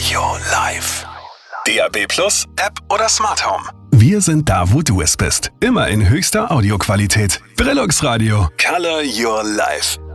your life. DAB+ App oder Smart Home. Wir sind da, wo du es bist. Immer in höchster Audioqualität. Brillux Radio. Color your life.